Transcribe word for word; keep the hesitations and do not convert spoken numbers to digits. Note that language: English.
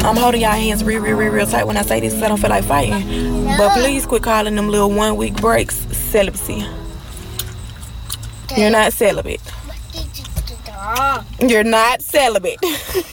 I'm holding y'all hands real, real, real, real tight when I say this because I don't feel like fighting. But please quit calling them little one week breaks celibacy. You're not celibate. You're not celibate.